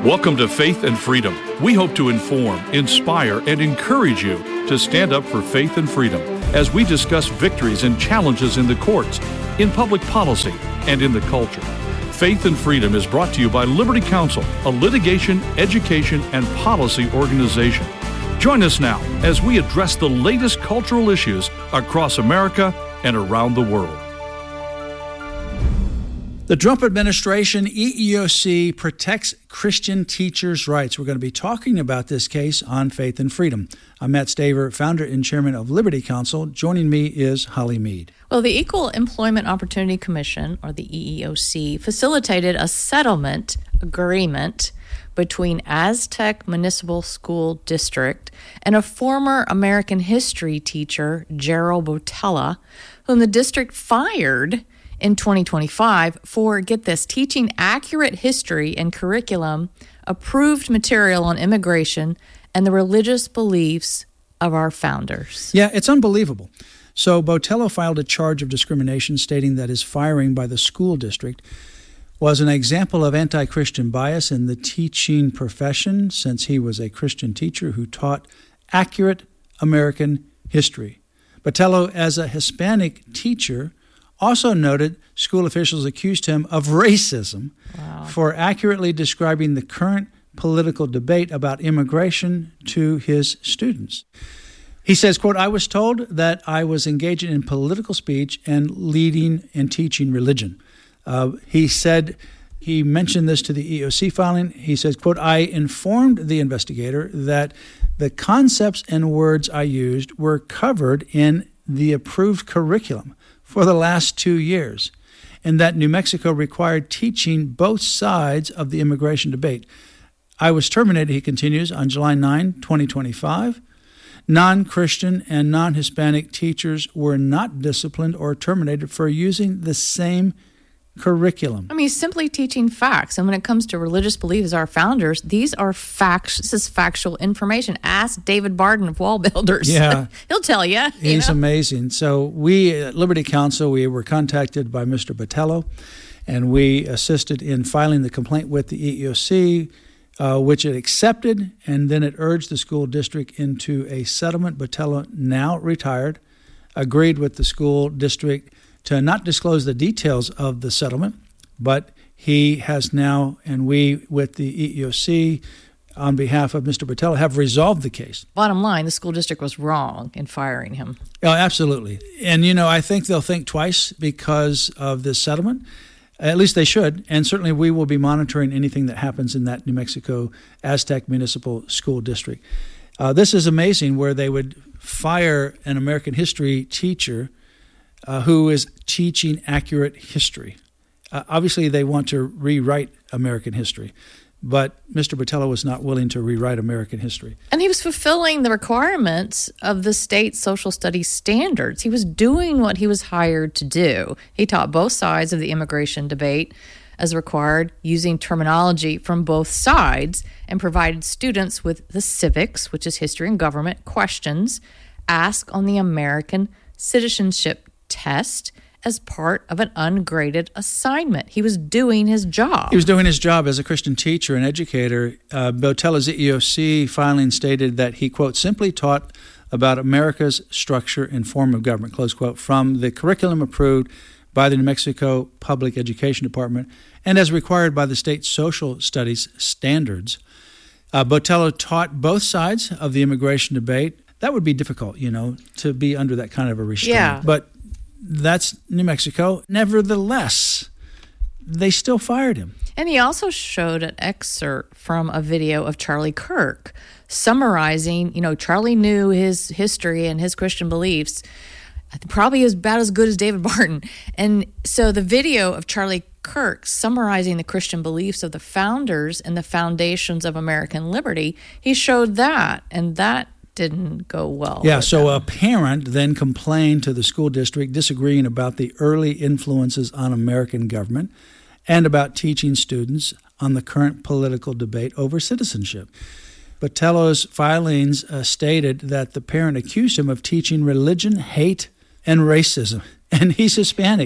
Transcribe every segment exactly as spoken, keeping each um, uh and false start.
Welcome to Faith and Freedom. We hope to inform, inspire, and encourage you to stand up for faith and freedom as we discuss victories and challenges in the courts, in public policy, and in the culture. Faith and Freedom is brought to you by Liberty Counsel, a litigation, education, and policy organization. Join us now as we address the latest cultural issues across America and around the world. The Trump administration, E E O C, protects Christian teachers' rights. We're going to be talking about this case on Faith and Freedom. I'm Matt Staver, founder and chairman of Liberty Counsel. Joining me is Holly Mead. Well, the Equal Employment Opportunity Commission, or the E E O C, facilitated a settlement agreement between Aztec Municipal School District and a former American history teacher, Gerald Botella, whom the district fired in twenty twenty-five for, get this, teaching accurate history and curriculum, approved material on immigration, and the religious beliefs of our founders. Yeah, it's unbelievable. So Botella filed a charge of discrimination stating that his firing by the school district was an example of anti-Christian bias in the teaching profession, since he was a Christian teacher who taught accurate American history. Botella, as a Hispanic teacher, also noted school officials accused him of racism wow. for accurately describing the current political debate about immigration to his students. He says, quote, "I was told that I was engaging in political speech and leading and teaching religion." Uh, he said, he mentioned this to the E E O C filing. He says, quote, "I informed the investigator that the concepts and words I used were covered in the approved curriculum for the last two years, and that New Mexico required teaching both sides of the immigration debate. I was terminated," he continues, "on July ninth, twenty twenty-five. Non-Christian and non-Hispanic teachers were not disciplined or terminated for using the same curriculum." I mean, he's simply teaching facts. And when it comes to religious beliefs, our founders, these are facts. This is factual information. Ask David Barden of Wall Builders. Yeah. He'll tell you. He's you know? amazing. So we at Liberty Counsel, we were contacted by Mister Botella, and we assisted in filing the complaint with the E E O C, uh, which it accepted, and then it urged the school district into a settlement. Botella, now retired, agreed with the school district to not disclose the details of the settlement, but he has now, and we with the E E O C, on behalf of Mister Botella, have resolved the case. Bottom line, the school district was wrong in firing him. Oh, absolutely. And, you know, I think they'll think twice because of this settlement. At least they should. And certainly we will be monitoring anything that happens in that New Mexico Aztec Municipal School District. Uh, this is amazing, where they would fire an American history teacher Uh, who is teaching accurate history. Uh, obviously, they want to rewrite American history, but Mister Botella was not willing to rewrite American history. And he was fulfilling the requirements of the state social studies standards. He was doing what he was hired to do. He taught both sides of the immigration debate as required, using terminology from both sides, and provided students with the civics, which is history and government, questions asked on the American citizenship test as part of an ungraded assignment. He was doing his job. He was doing his job as a Christian teacher and educator. Uh, Botella's E E O C filing stated that he, quote, "simply taught about America's structure and form of government," close quote, from the curriculum approved by the New Mexico Public Education Department and as required by the state social studies standards. Uh, Botella taught both sides of the immigration debate. That would be difficult, you know, to be under that kind of a restraint. Yeah. But that's New Mexico. Nevertheless, they still fired him. And he also showed an excerpt from a video of Charlie Kirk summarizing, you know, Charlie knew his history and his Christian beliefs probably as about as good as David Barden. And so the video of Charlie Kirk summarizing the Christian beliefs of the founders and the foundations of American liberty, he showed that, and that didn't go well. Yeah, so them. a parent then complained to the school district disagreeing about the early influences on American government and about teaching students on the current political debate over citizenship. Botella's filings uh, stated that the parent accused him of teaching religion, hate, and racism. And he's Hispanic.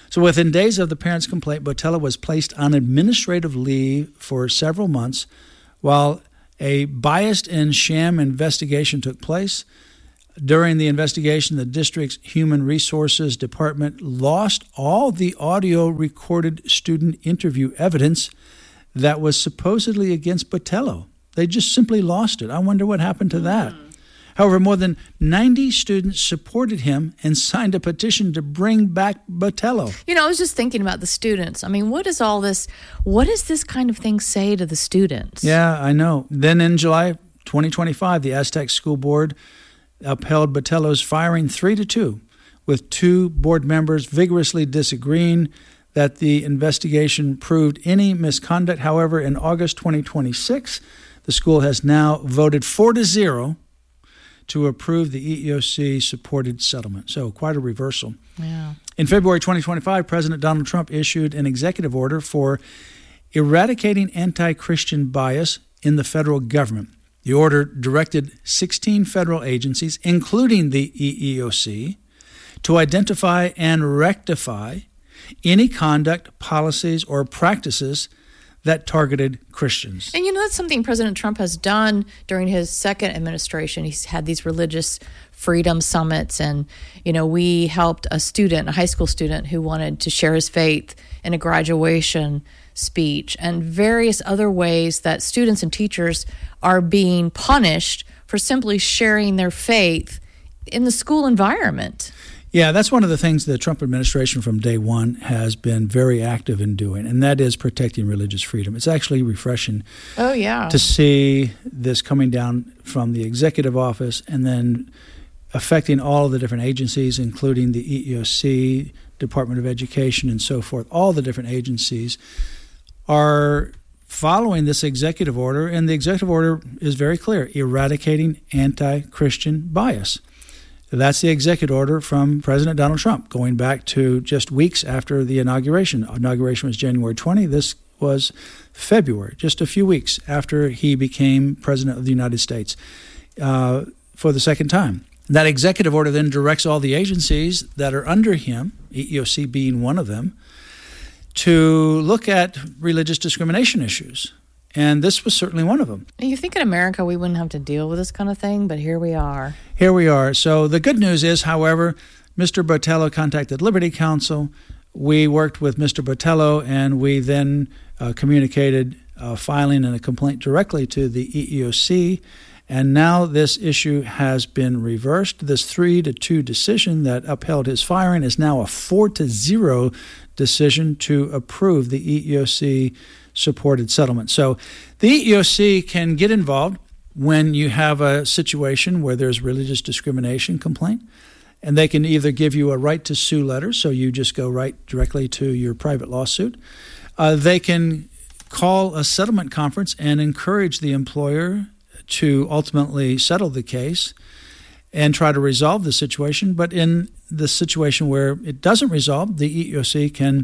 So within days of the parents' complaint, Botelho was placed on administrative leave for several months while a biased and sham investigation took place. During the investigation, the district's Human Resources Department lost all the audio recorded student interview evidence that was supposedly against Botelho. They just simply lost it. I wonder what happened to that. Mm. However, more than ninety students supported him and signed a petition to bring back Botelho. You know, I was just thinking about the students. I mean, what is all this, what does this kind of thing say to the students? Yeah, I know. Then in July twenty twenty-five, the Aztec School Board upheld Botelho's firing three to two, with two board members vigorously disagreeing that the investigation proved any misconduct. However, in August twenty twenty-six, the school has now voted four to zero to approve the E E O C-supported settlement. So quite a reversal. Yeah. In February twenty twenty-five, President Donald Trump issued an executive order for eradicating anti-Christian bias in the federal government. The order directed sixteen federal agencies, including the E E O C, to identify and rectify any conduct, policies, or practices that targeted Christians. And you know, that's something President Trump has done during his second administration. He's had these religious freedom summits, and, you know, we helped a student, a high school student who wanted to share his faith in a graduation speech, and various other ways that students and teachers are being punished for simply sharing their faith in the school environment. Yeah, that's one of the things the Trump administration from day one has been very active in doing, and that is protecting religious freedom. It's actually refreshing oh, yeah. to see this coming down from the executive office and then affecting all of the different agencies, including the E E O C, Department of Education, and so forth. All the different agencies are following this executive order, and the executive order is very clear: eradicating anti-Christian bias. That's the executive order from President Donald Trump, going back to just weeks after the inauguration. Inauguration was January twentieth. This was February, just a few weeks after he became President of the United States uh, for the second time. That executive order then directs all the agencies that are under him, E E O C being one of them, to look at religious discrimination issues. And this was certainly one of them. You think in America we wouldn't have to deal with this kind of thing, but here we are. Here we are. So the good news is, however, Mister Botelho contacted Liberty Counsel. We worked with Mister Botelho, and we then uh, communicated uh, filing and a complaint directly to the E E O C. And now this issue has been reversed. This three to two decision that upheld his firing is now a four to zero decision to approve the E E O C supported settlement. So the E E O C can get involved when you have a situation where there's religious discrimination complaint, and they can either give you a right to sue letter, so you just go right directly to your private lawsuit. Uh, they can call a settlement conference and encourage the employer to ultimately settle the case and try to resolve the situation. But in the situation where it doesn't resolve, the E E O C can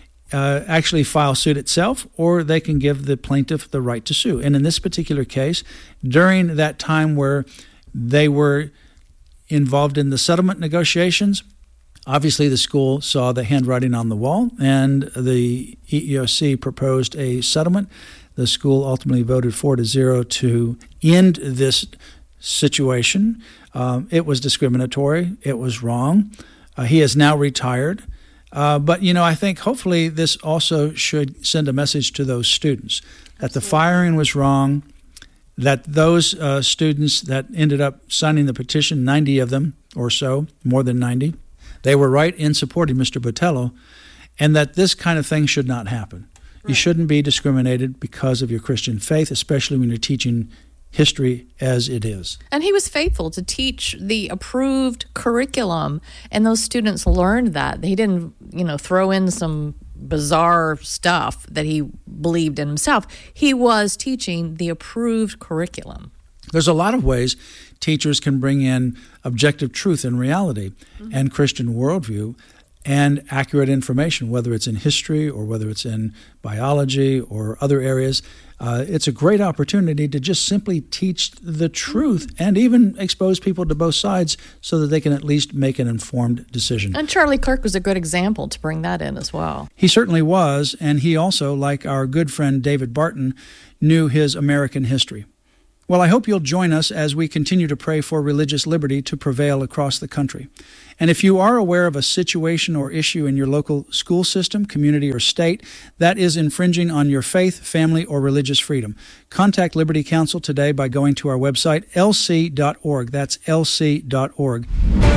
Uh, actually file suit itself, or they can give the plaintiff the right to sue. And in this particular case, during that time where they were involved in the settlement negotiations, obviously the school saw the handwriting on the wall, and the E E O C proposed a settlement. The school ultimately voted four to zero to end this situation. Um, it was discriminatory. It was wrong. Uh, he is now retired. Uh, but, you know, I think hopefully this also should send a message to those students that the firing was wrong, that those uh, students that ended up signing the petition, ninety of them or so, more than ninety, they were right in supporting Mister Botelho, and that this kind of thing should not happen. Right. You shouldn't be discriminated because of your Christian faith, especially when you're teaching history as it is. And he was faithful to teach the approved curriculum, and those students learned that. He didn't, you know, throw in some bizarre stuff that he believed in himself. He was teaching the approved curriculum. There's a lot of ways teachers can bring in objective truth and reality mm-hmm. and Christian worldview and accurate information, whether it's in history or whether it's in biology or other areas. Uh, it's a great opportunity to just simply teach the truth and even expose people to both sides so that they can at least make an informed decision. And Charlie Kirk was a good example to bring that in as well. He certainly was, and he also, like our good friend David Barton, knew his American history. Well, I hope you'll join us as we continue to pray for religious liberty to prevail across the country. And if you are aware of a situation or issue in your local school system, community, or state that is infringing on your faith, family, or religious freedom, contact Liberty Counsel today by going to our website, L C dot org. That's L C dot org.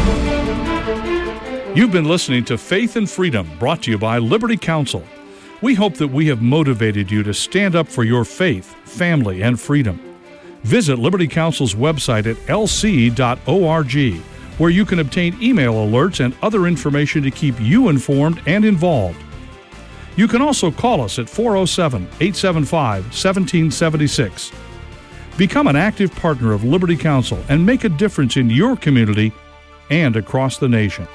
You've been listening to Faith and Freedom, brought to you by Liberty Counsel. We hope that we have motivated you to stand up for your faith, family, and freedom. Visit Liberty Counsel's website at L C dot org, where you can obtain email alerts and other information to keep you informed and involved. You can also call us at four oh seven, eight seven five, one seven seven six. Become an active partner of Liberty Counsel and make a difference in your community and across the nation.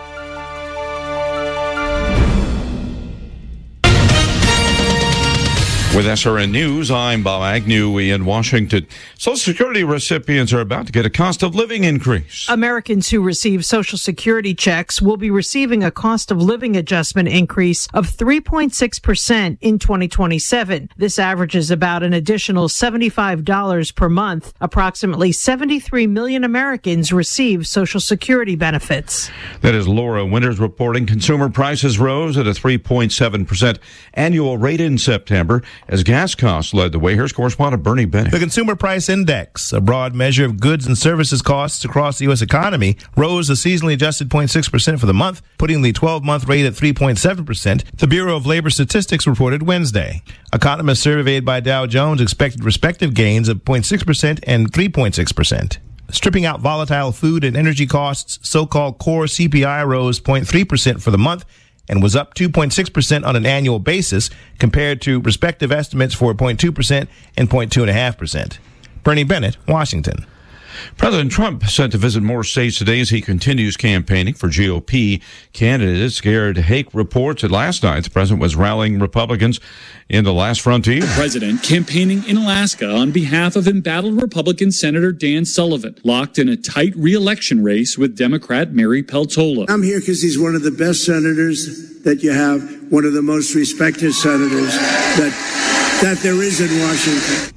With S R N News, I'm Bob Agnew in Washington. Social Security recipients are about to get a cost of living increase. Americans who receive Social Security checks will be receiving a cost of living adjustment increase of three point six percent in twenty twenty-seven. This averages about an additional seventy-five dollars per month. Approximately seventy-three million Americans receive Social Security benefits. That is Laura Winters reporting. Consumer prices rose at a three point seven percent annual rate in September, as gas costs led the way. Here's correspondent Bernie Bennett. The Consumer Price Index, a broad measure of goods and services costs across the U S economy, rose a seasonally adjusted zero point six percent for the month, putting the twelve-month rate at three point seven percent, the Bureau of Labor Statistics reported Wednesday. Economists surveyed by Dow Jones expected respective gains of zero point six percent and three point six percent. Stripping out volatile food and energy costs, so-called core C P I rose zero point three percent for the month, and was up two point six percent on an annual basis compared to respective estimates for zero point two percent and zero point two point five percent. Bernie Bennett, Washington. President Trump set to visit more states today as he continues campaigning for G O P candidates. Garrett Hake reports that last night the president was rallying Republicans in the last frontier. The president campaigning in Alaska on behalf of embattled Republican Senator Dan Sullivan, locked in a tight re-election race with Democrat Mary Peltola. I'm here because he's one of the best senators that you have, one of the most respected senators that that there is in Washington.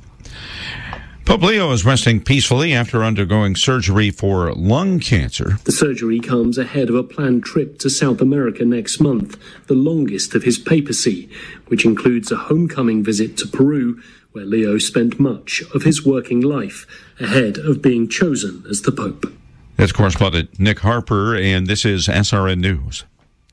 Pope Leo is resting peacefully after undergoing surgery for lung cancer. The surgery comes ahead of a planned trip to South America next month, the longest of his papacy, which includes a homecoming visit to Peru, where Leo spent much of his working life ahead of being chosen as the Pope. That's correspondent Nick Harper, and this is S R N News.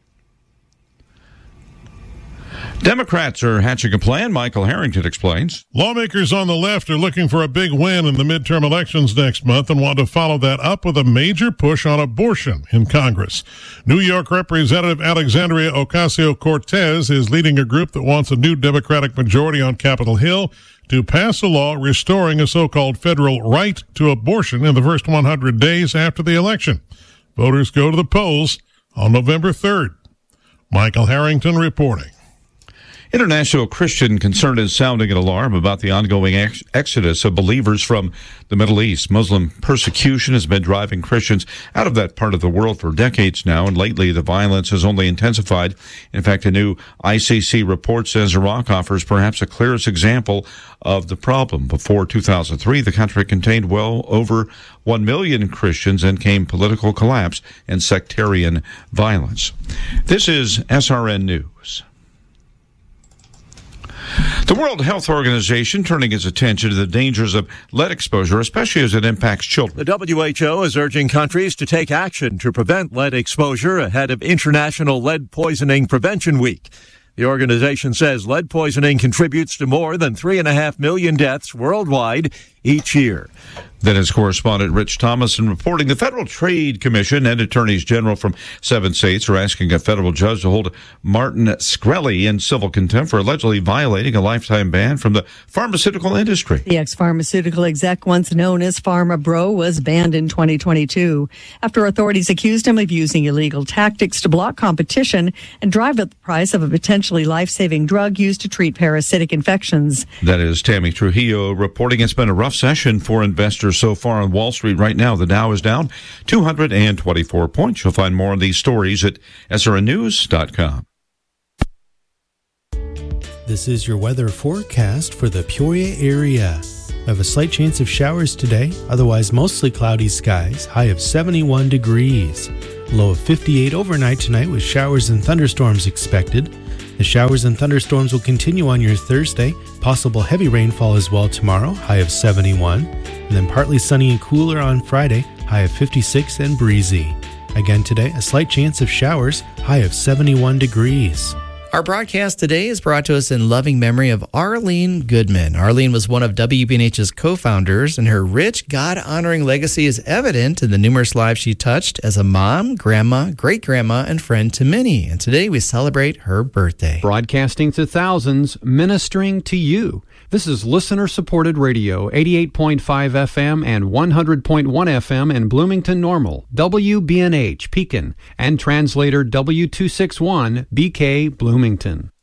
Democrats are hatching a plan, Michael Harrington explains. Lawmakers on the left are looking for a big win in the midterm elections next month and want to follow that up with a major push on abortion in Congress. New York Representative Alexandria Ocasio-Cortez is leading a group that wants a new Democratic majority on Capitol Hill to pass a law restoring a so-called federal right to abortion in the first one hundred days after the election. Voters go to the polls on November third. Michael Harrington reporting. International Christian concern is sounding an alarm about the ongoing ex- exodus of believers from the Middle East. Muslim persecution has been driving Christians out of that part of the world for decades now, and lately the violence has only intensified. In fact, a new I C C report says Iraq offers perhaps the clearest example of the problem. Before two thousand three, the country contained well over one million Christians and came political collapse and sectarian violence. This is S R N News. The World Health Organization turning its attention to the dangers of lead exposure, especially as it impacts children. The W H O is urging countries to take action to prevent lead exposure ahead of International Lead Poisoning Prevention Week. The organization says lead poisoning contributes to more than three and a half million deaths worldwide each year. Then is correspondent Rich Thomason reporting the Federal Trade Commission and attorneys general from seven states are asking a federal judge to hold Martin Shkreli in civil contempt for allegedly violating a lifetime ban from the pharmaceutical industry. The ex-pharmaceutical exec, once known as Pharma Bro, was banned in twenty twenty-two after authorities accused him of using illegal tactics to block competition and drive up the price of a potentially life-saving drug used to treat parasitic infections. That is Tammy Trujillo reporting. It's been a rough session for investors so far on Wall Street right now. The Dow is down two hundred twenty-four points. You'll find more on these stories at S R N news dot com. This is your weather forecast for the Peoria area. We have a slight chance of showers today, otherwise mostly cloudy skies, high of seventy-one degrees. Low of fifty-eight overnight tonight with showers and thunderstorms expected. The showers and thunderstorms will continue on your Thursday. Possible heavy rainfall as well tomorrow, high of seventy-one. And then partly sunny and cooler on Friday, high of fifty-six and breezy. Again today, a slight chance of showers, high of seventy-one degrees. Our broadcast today is brought to us in loving memory of Arlene Goodman. Arlene was one of W B N H's co-founders, and her rich, God-honoring legacy is evident in the numerous lives she touched as a mom, grandma, great-grandma, and friend to many. And today we celebrate her birthday. Broadcasting to thousands, ministering to you. This is listener-supported radio, eighty-eight point five F M and one hundred point one F M in Bloomington Normal, W B N H, Pekin, and translator W two sixty-one, B K, Bloomington.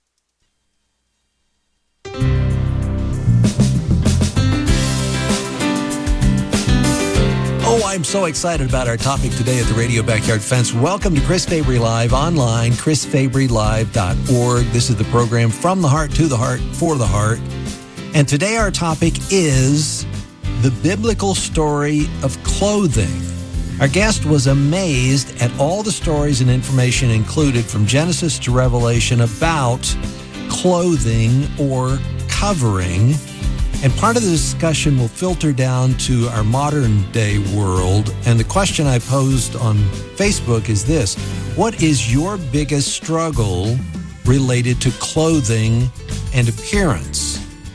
Oh, I'm so excited about our topic today at the Radio Backyard Fence. Welcome to Chris Fabry Live online, chris fabry live dot org. This is the program from the heart to the heart for the heart. And today our topic is the biblical story of clothing. Our guest was amazed at all the stories and information included from Genesis to Revelation about clothing or covering. And part of the discussion will filter down to our modern day world. And the question I posed on Facebook is this: what is your biggest struggle related to clothing and appearance?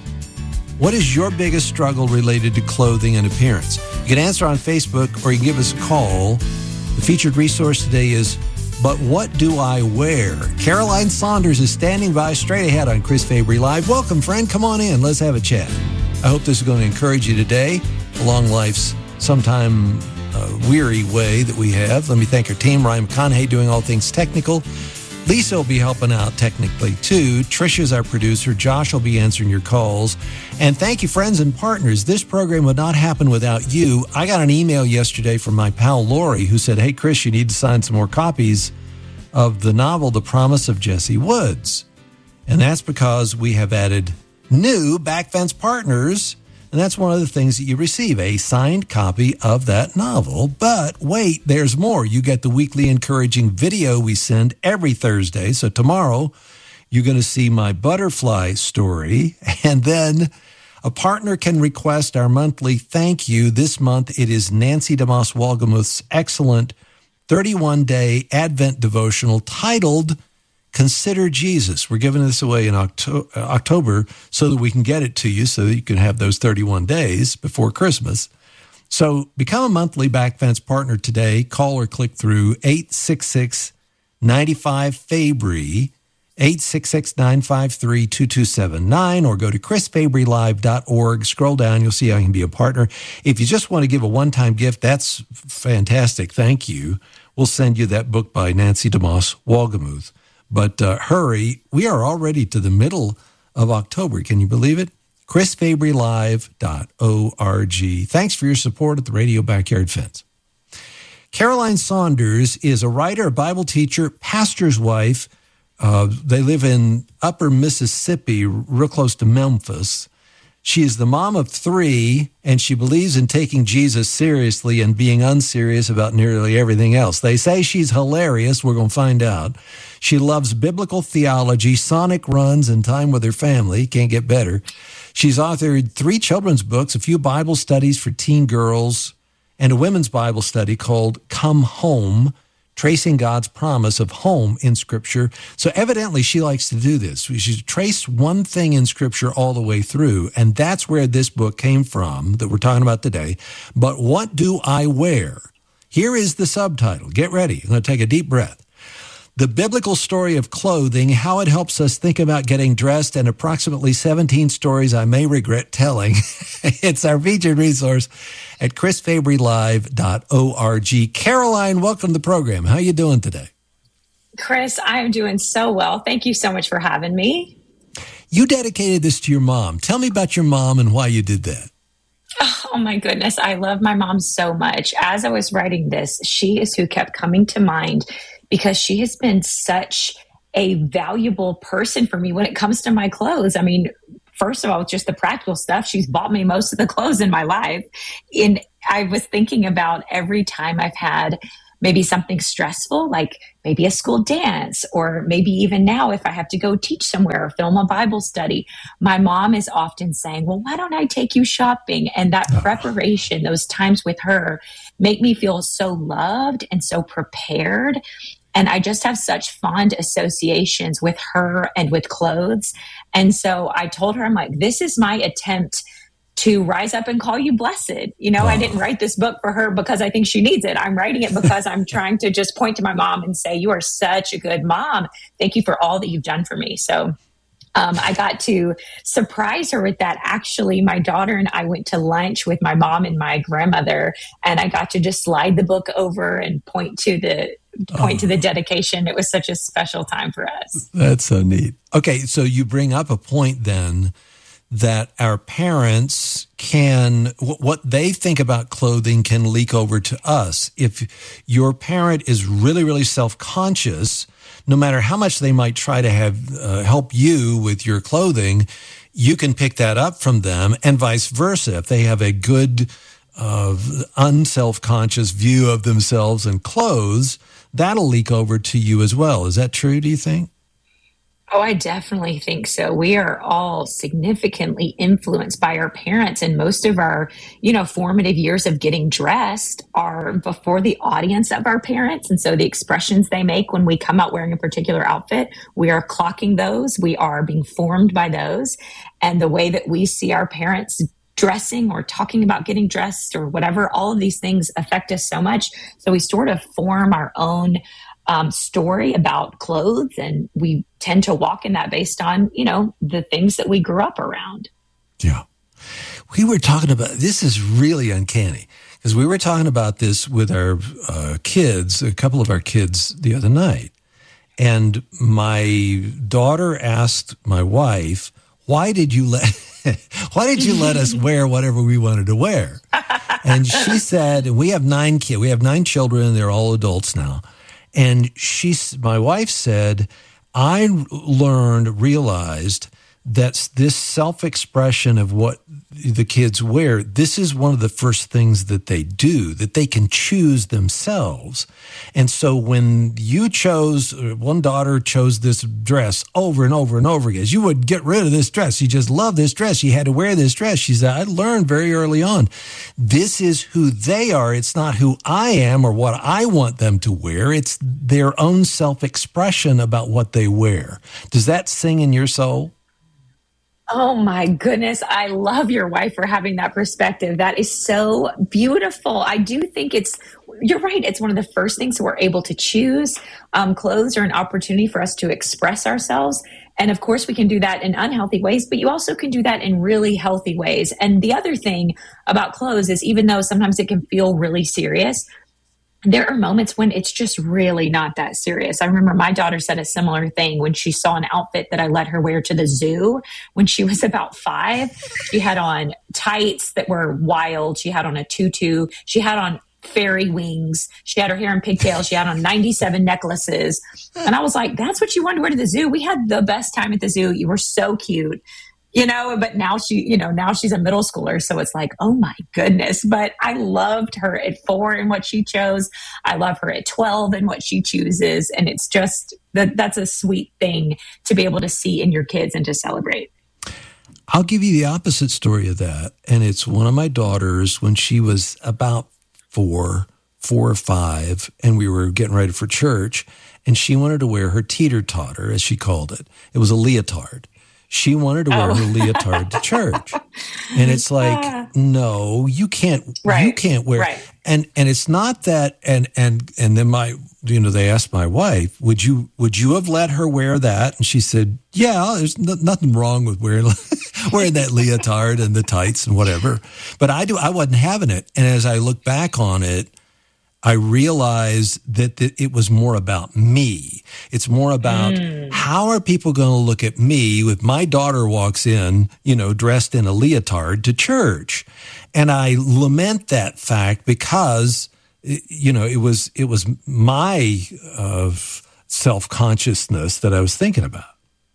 What is your biggest struggle related to clothing and appearance? You can answer on Facebook or you can give us a call. The featured resource today is But What Do I Wear? Caroline Saunders is standing by straight ahead on Chris Fabry Live. Welcome, friend. Come on in. Let's have a chat. I hope this is going to encourage you today along life's sometime uh, weary way that we have. Let me thank our team. Ryan McConaughey doing all things technical. Lisa will be helping out technically, too. Trisha's our producer. Josh will be answering your calls. And thank you, friends and partners. This program would not happen without you. I got an email yesterday from my pal Lori who said, hey, Chris, you need to sign some more copies of the novel The Promise of Jesse Woods. And that's because we have added new Backfence partners. And that's one of the things that you receive, a signed copy of that novel. But wait, there's more. You get the weekly encouraging video we send every Thursday. So tomorrow, you're going to see my butterfly story. And then a partner can request our monthly thank you. This month, it is Nancy DeMoss Wolgemuth's excellent thirty-one day Advent devotional titled Consider Jesus. We're giving this away in Octo- October so that we can get it to you so that you can have those thirty-one days before Christmas. So become a monthly Backfence partner today. Call or click through eight six six, nine five, F A B R Y, eight six six, nine five three, two two seven nine, or go to chris fabry live dot org. Scroll down. You'll see how you can be a partner. If you just want to give a one-time gift, that's fantastic. Thank you. We'll send you that book by Nancy DeMoss Wolgemuth. But uh, hurry, we are already to the middle of October. Can you believe it? chris fabry live dot org. Thanks for your support at the Radio Backyard Fence. Caroline Saunders is a writer, a Bible teacher, pastor's wife. Uh, they live in upper Mississippi, real close to Memphis. She is the mom of three, and she believes in taking Jesus seriously and being unserious about nearly everything else. They say she's hilarious. We're going to find out. She loves biblical theology, sonic runs, and time with her family. Can't get better. She's authored three children's books, a few Bible studies for teen girls, and a women's Bible study called Come Home. tracing God's promise of home in Scripture. So evidently she likes to do this. She traced one thing in Scripture all the way through, and that's where this book came from that we're talking about today. But what do I wear? Here is the subtitle. Get ready. I'm going to take a deep breath. The biblical story of clothing, how it helps us think about getting dressed, and approximately seventeen stories I may regret telling. It's our featured resource at chris fabry live dot org. Caroline, welcome to the program. How are you doing today? Chris, I'm doing so well. Thank you so much for having me. You dedicated this to your mom. Tell me about your mom and why you did that. Oh my goodness. I love my mom so much. As I was writing this, she is who kept coming to mind because she has been such a valuable person for me when it comes to my clothes. I mean, first of all, just the practical stuff. She's bought me most of the clothes in my life. And I was thinking about every time I've had maybe something stressful, like maybe a school dance, or maybe even now if I have to go teach somewhere or film a Bible study, my mom is often saying, well, why don't I take you shopping? And that preparation, those times with her make me feel so loved and so prepared. And I just have such fond associations with her and with clothes. And so I told her, I'm like, this is my attempt to rise up and call you blessed. You know, oh. I didn't write this book for her because I think she needs it. I'm writing it because I'm trying to just point to my mom and say, you are such a good mom. Thank you for all that you've done for me. So Um, I got to surprise her with that. Actually, my daughter and I went to lunch with my mom and my grandmother, and I got to just slide the book over and point to the point oh. to the dedication. It was such a special time for us. That's so neat. Okay, so you bring up a point then that our parents can, what they think about clothing can leak over to us. If your parent is really, really self-conscious, no matter how much they might try to have uh, help you with your clothing, you can pick that up from them, and vice versa. If they have a good, uh, unself-conscious view of themselves and clothes, that'll leak over to you as well. Is that true, do you think? Oh, I definitely think so. We are all significantly influenced by our parents, and most of our, you know, formative years of getting dressed are before the audience of our parents. And so the expressions they make when we come out wearing a particular outfit, we are clocking those. We are being formed by those. And the way that we see our parents dressing or talking about getting dressed or whatever, all of these things affect us so much. So we sort of form our own Um, story about clothes, and we tend to walk in that based on, you know, the things that we grew up around. Yeah. We were talking about, this is really uncanny, because we were talking about this with our uh, kids, a couple of our kids the other night. And my daughter asked my wife, why did you let, why did you let us wear whatever we wanted to wear? And she said, we have nine kids, we have nine children, they're all adults now. And she, my wife said, I learned, realized that this self-expression of what the kids wear, this is one of the first things that they do, that they can choose themselves. And so when you chose, one daughter chose this dress over and over and over again, you would get rid of this dress. She just loved this dress. She had to wear this dress. She said, I learned very early on, this is who they are. It's not who I am or what I want them to wear. It's their own self-expression about what they wear. Does that sing in your soul? Oh my goodness. I love your wife for having that perspective. That is so beautiful. I do think it's, you're right. It's one of the first things we're able to choose. Um, clothes are an opportunity for us to express ourselves. And of course we can do that in unhealthy ways, but you also can do that in really healthy ways. And the other thing about clothes is, even though sometimes it can feel really serious, there are moments when it's just really not that serious. I remember my daughter said a similar thing when she saw an outfit that I let her wear to the zoo when she was about five. She had on tights that were wild. She had on a tutu. She had on fairy wings. She had her hair in pigtails. She had on ninety-seven necklaces. And I was like, that's what you wanted to wear to the zoo? We had the best time at the zoo. You were so cute. You know, but now she, you know, now she's a middle schooler. So it's like, oh my goodness. But I loved her at four and what she chose. I love her at twelve and what she chooses. And it's just, that that's a sweet thing to be able to see in your kids and to celebrate. I'll give you the opposite story of that. And it's one of my daughters when she was about four, four or five, and we were getting ready for church, and she wanted to wear her teeter-totter, as she called it. It was a leotard. She wanted to wear Oh. her leotard to church. And it's like, no, you can't, Right. you can't wear, Right. and, and it's not that, and, and, and then my, you know, they asked my wife, would you, would you have let her wear that? And she said, yeah, there's no, nothing wrong with wearing, wearing that leotard and the tights and whatever. But I do, I wasn't having it. And as I look back on it, I realized that, that it was more about me. It's more about Mm. how are people going to look at me if my daughter walks in, you know, dressed in a leotard to church. And I lament that fact because, you know, it was, it was my uh, self-consciousness that I was thinking about.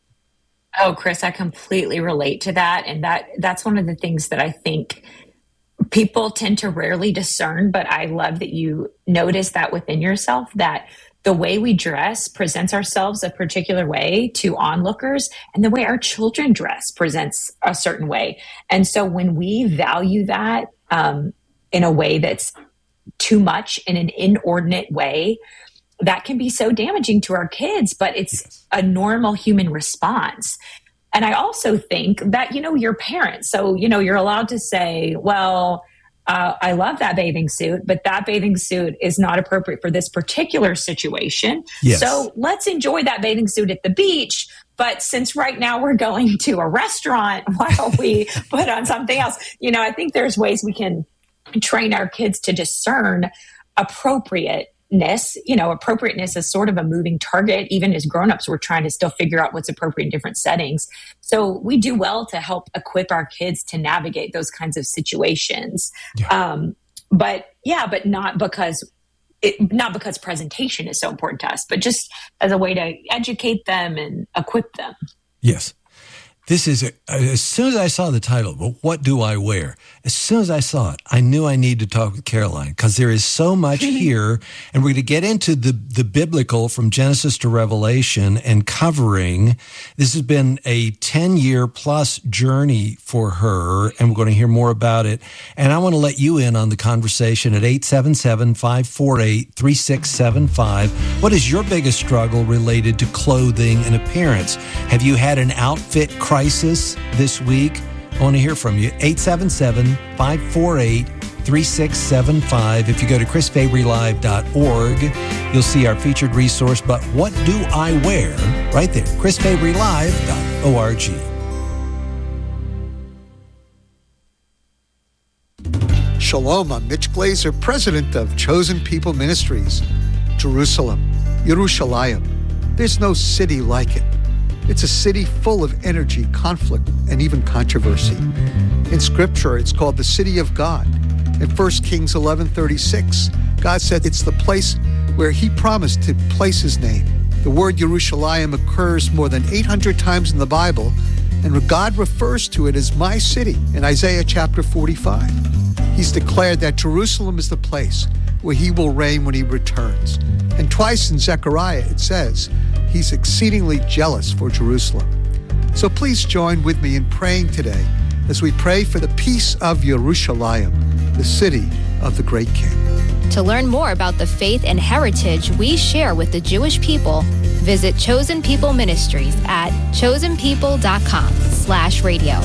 Oh, Chris, I completely relate to that. And that that's one of the things that I think people tend to rarely discern, but I love that you notice that within yourself, that the way we dress presents ourselves a particular way to onlookers, and the way our children dress presents a certain way. And so when we value that um, in a way that's too much, in an inordinate way, that can be so damaging to our kids, but it's yes. a normal human response. And I also think that, you know, you're parents. So, you know, you're allowed to say, well, uh, I love that bathing suit, but that bathing suit is not appropriate for this particular situation. Yes. So let's enjoy that bathing suit at the beach. But since right now we're going to a restaurant, why don't we put on something else? You know, I think there's ways we can train our kids to discern appropriate You know, appropriateness is sort of a moving target. Even as grownups, we're trying to still figure out what's appropriate in different settings. So we do well to help equip our kids to navigate those kinds of situations. Yeah. Um, but yeah, but not because it, not because presentation is so important to us, but just as a way to educate them and equip them. Yes. This is, a, as soon as I saw the title, well, what do I wear? As soon as I saw it, I knew I needed to talk with Caroline because there is so much here. And we're going to get into the, the biblical from Genesis to Revelation and covering. This has been a ten-year plus journey for her, and we're going to hear more about it. And I want to let you in on the conversation at eight seven seven, five four eight, three six seven five. What is your biggest struggle related to clothing and appearance? Have you had an outfit crisis? Crisis this week? I want to hear from you. eight seven seven, five four eight, three six seven five. If you go to chris fabry live dot org, you'll see our featured resource, But What Do I Wear? Right there, chris fabry live dot org. Shalom, I'm Mitch Glazer, president of Chosen People Ministries. Jerusalem, Yerushalayim. There's no city like it. It's a city full of energy, conflict, and even controversy. In Scripture, it's called the City of God. In First Kings eleven thirty-six, God said it's the place where He promised to place His name. The word Yerushalayim occurs more than eight hundred times in the Bible, and God refers to it as my city in Isaiah chapter forty-five. He's declared that Jerusalem is the place where He will reign when He returns. And twice in Zechariah it says, He's exceedingly jealous for Jerusalem. So please join with me in praying today as we pray for the peace of Yerushalayim, the city of the great King. To learn more about the faith and heritage we share with the Jewish people, visit Chosen People Ministries at chosenpeople.com slash radio.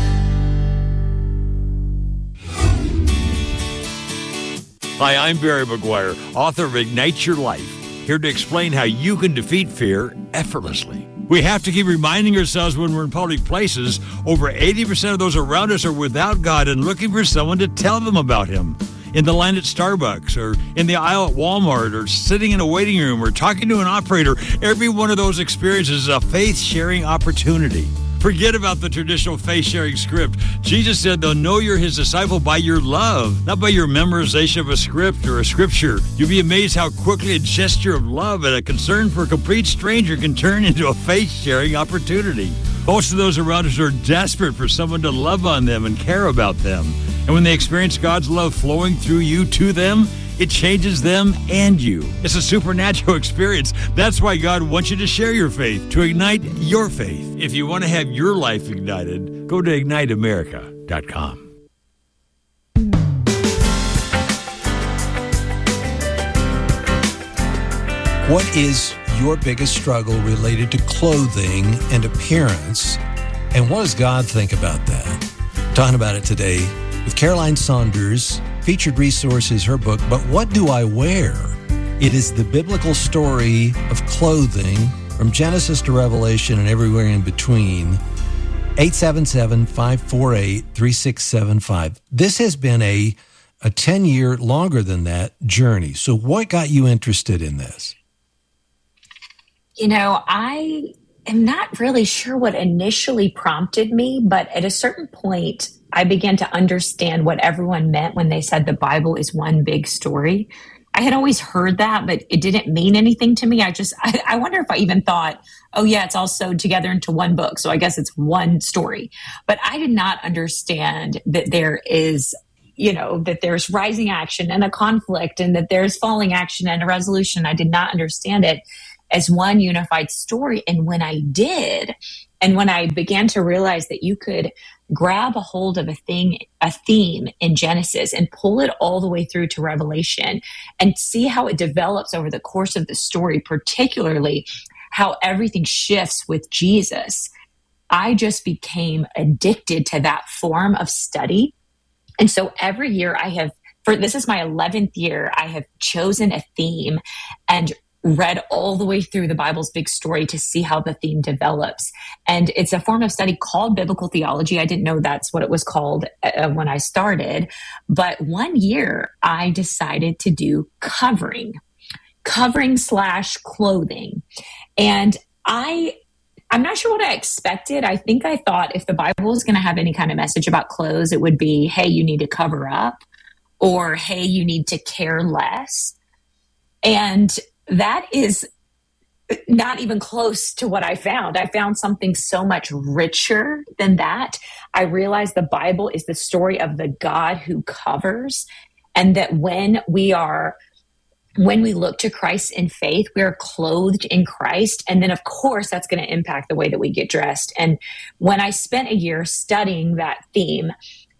Hi, I'm Barry McGuire, author of Ignite Your Life, here to explain how you can defeat fear effortlessly. We have to keep reminding ourselves when we're in public places, over eighty percent of those around us are without God and looking for someone to tell them about Him. In the line at Starbucks, or in the aisle at Walmart, or sitting in a waiting room, or talking to an operator, every one of those experiences is a faith-sharing opportunity. Forget about the traditional faith-sharing script. Jesus said they'll know you're His disciple by your love, not by your memorization of a script or a scripture. You'll be amazed how quickly a gesture of love and a concern for a complete stranger can turn into a faith-sharing opportunity. Most of those around us are desperate for someone to love on them and care about them. And when they experience God's love flowing through you to them, it changes them and you. It's a supernatural experience. That's why God wants you to share your faith, to ignite your faith. If you want to have your life ignited, go to ignite america dot com. What is your biggest struggle related to clothing and appearance? And what does God think about that? Talking about it today with Caroline Saunders. Featured resource is her book, But What Do I Wear? It is the biblical story of clothing from Genesis to Revelation and everywhere in between. eight seven seven, five four eight, three six seven five. This has been a a ten-year, longer than that, journey. So what got you interested in this? You know, I am not really sure what initially prompted me, but at a certain point, I began to understand what everyone meant when they said the Bible is one big story. I had always heard that, but it didn't mean anything to me. I just, I, I wonder if I even thought, oh yeah, it's all sewed together into one book, so I guess it's one story. But I did not understand that there is, you know, that there's rising action and a conflict and that there's falling action and a resolution. I did not understand it as one unified story. And when I did, and when I began to realize that you could grab a hold of a thing, a theme in Genesis and pull it all the way through to Revelation and see how it develops over the course of the story, particularly how everything shifts with Jesus, I just became addicted to that form of study. And so every year I have, for this is my eleventh year, I have chosen a theme and read all the way through the Bible's big story to see how the theme develops. And it's a form of study called biblical theology. I didn't know that's what it was called uh, when I started. But one year I decided to do covering, covering slash clothing. And I, I'm not sure what I expected. I think I thought if the Bible was going to have any kind of message about clothes, it would be, hey, you need to cover up, or hey, you need to care less. And that is not even close to what I found. I found something so much richer than that. I realized the Bible is the story of the God who covers, and that when we are, when we look to Christ in faith, we are clothed in Christ. And then, of course, that's going to impact the way that we get dressed. And when I spent a year studying that theme,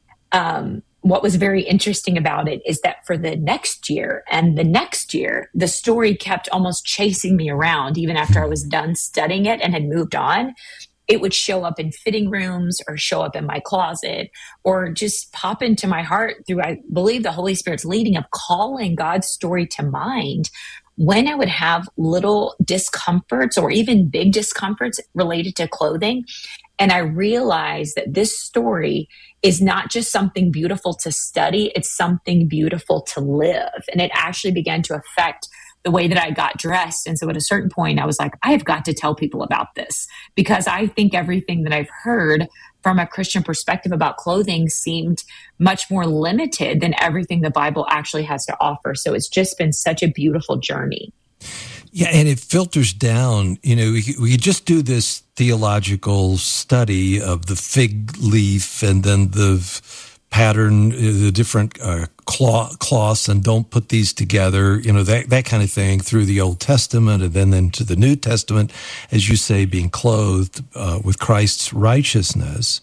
um, what was very interesting about it is that for the next year and the next year, the story kept almost chasing me around. Even after I was done studying it and had moved on, it would show up in fitting rooms or show up in my closet or just pop into my heart through, I believe, the Holy Spirit's leading of calling God's story to mind when I would have little discomforts or even big discomforts related to clothing. And I realized that this story is not just something beautiful to study, it's something beautiful to live. And it actually began to affect the way that I got dressed. And so at a certain point, I was like, I have got to tell people about this, because I think everything that I've heard from a Christian perspective about clothing seemed much more limited than everything the Bible actually has to offer. So it's just been such a beautiful journey. Yeah, and it filters down. You know, we, we just do this theological study of the fig leaf and then the pattern, the different uh, cloth, cloths, and don't put these together, you know, that that kind of thing through the Old Testament and then into the New Testament, as you say, being clothed uh, with Christ's righteousness.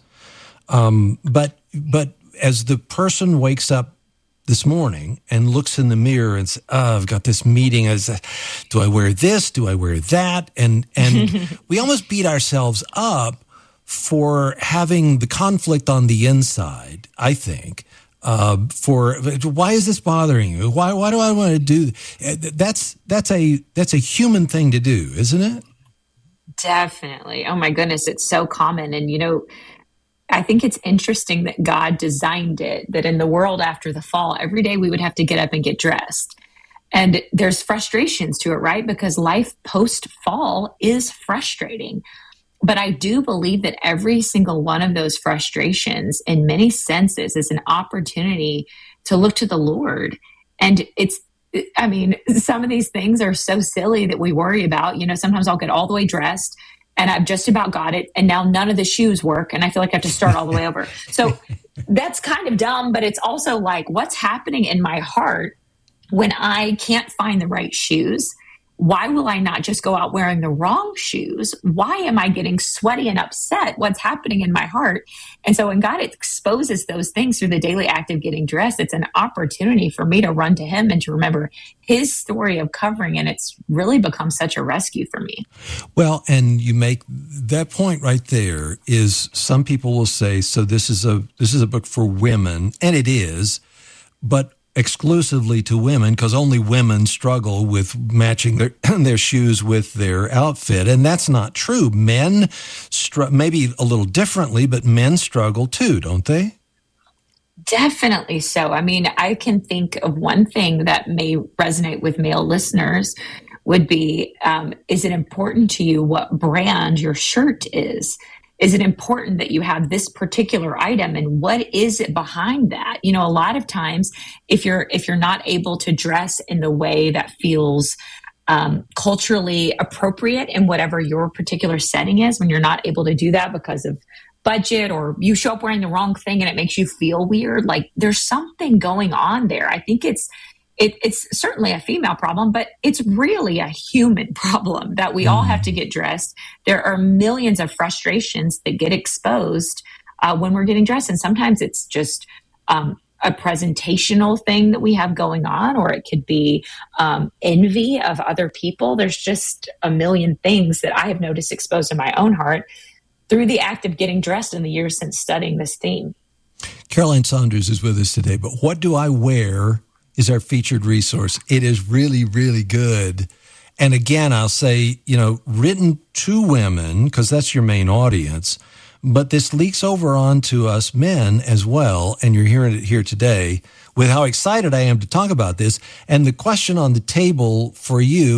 Um, but but as the person wakes up this morning and looks in the mirror and says, oh, I've got this meeting. As do I wear this? Do I wear that? And and we almost beat ourselves up for having the conflict on the inside, I think, uh, for why is this bothering you? Why why do I want to do that's that's a that's a human thing to do, isn't it? Definitely. Oh my goodness, it's so common. And you know, I think it's interesting that God designed it, that in the world after the fall, every day we would have to get up and get dressed. And there's frustrations to it, right? Because life post-fall is frustrating. But I do believe that every single one of those frustrations, in many senses, is an opportunity to look to the Lord. And it's, I mean, some of these things are so silly that we worry about. You know, sometimes I'll get all the way dressed and I've just about got it, and now none of the shoes work, and I feel like I have to start all the way over. So that's kind of dumb, but it's also like, what's happening in my heart when I can't find the right shoes? why will I not just go out wearing the wrong shoes? Why am I getting sweaty and upset? What's happening in my heart? And so when God exposes those things through the daily act of getting dressed, it's an opportunity for me to run to him and to remember his story of covering. And it's really become such a rescue for me. Well, and you make that point right there is some people will say, so this is a, this is a book for women, and it is, but exclusively to women, because only women struggle with matching their their shoes with their outfit, and that's not true. Men, str- maybe a little differently, but men struggle too, don't they? Definitely so. I mean, I can think of one thing that may resonate with male listeners would be, um, is it important to you what brand your shirt is? Is it important that you have this particular item, and what is it behind that? You know, a lot of times if you're, if you're not able to dress in the way that feels um, culturally appropriate in whatever your particular setting is, when you're not able to do that because of budget, or you show up wearing the wrong thing and it makes you feel weird, like there's something going on there. I think it's, It, it's certainly a female problem, but it's really a human problem that we all have to get dressed. There are millions of frustrations that get exposed uh, when we're getting dressed. And sometimes it's just um, a presentational thing that we have going on, or it could be um, envy of other people. There's just a million things that I have noticed exposed in my own heart through the act of getting dressed in the years since studying this theme. Caroline Saunders is with us today, but What Do I Wear is our featured resource. It is really, really good. And again, I'll say, you know, written to women, because that's your main audience, but this leaks over onto us men as well. And you're hearing it here today with how excited I am to talk about this. And the question on the table for you